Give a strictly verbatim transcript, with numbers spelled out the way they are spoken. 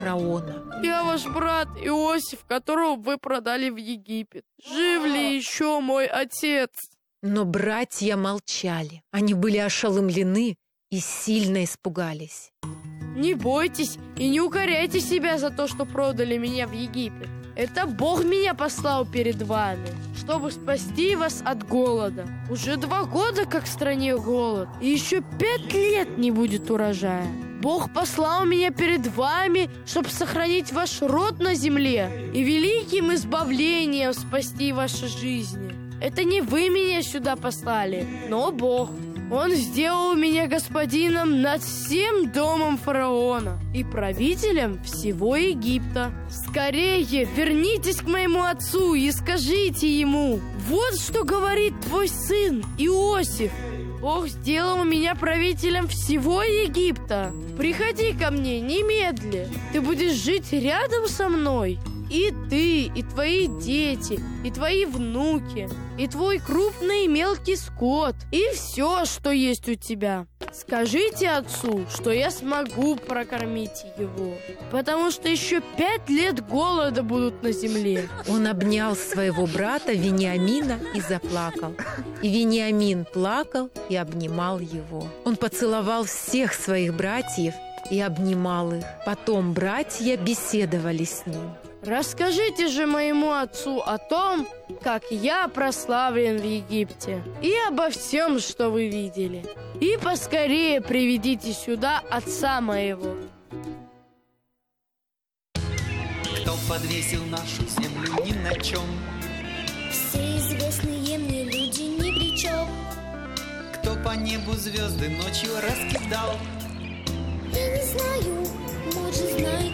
фараона. Я ваш брат Иосиф, которого вы продали в Египет. Жив ли еще мой отец? Но братья молчали. Они были ошеломлены и сильно испугались. Не бойтесь и не укоряйте себя за то, что продали меня в Египет. Это Бог меня послал перед вами, чтобы спасти вас от голода. Уже два года, как в стране голод, и еще пять лет не будет урожая. Бог послал меня перед вами, чтобы сохранить ваш род на земле и великим избавлением спасти ваши жизни. Это не вы меня сюда послали, но Бог. Он сделал меня господином над всем домом фараона и правителем всего Египта. Скорее вернитесь к моему отцу и скажите ему: вот что говорит твой сын Иосиф. Бог сделал меня правителем всего Египта. Приходи ко мне немедля. Ты будешь жить рядом со мной. И ты, и твои дети, и твои внуки, и твой крупный и мелкий скот, и все, что есть у тебя. Скажите отцу, что я смогу прокормить его, потому что еще пять лет голода будут на земле. Он обнял своего брата Вениамина и заплакал. И Вениамин плакал и обнимал его. Он поцеловал всех своих братьев и обнимал их. Потом братья беседовали с ним. Расскажите же моему отцу о том, как я прославлен в Египте, и обо всем, что вы видели. И поскорее приведите сюда отца моего. Кто подвесил нашу землю ни на чем? Все известные мне люди ни при чем. Кто по небу звезды ночью раскидал? Я не знаю, может, знает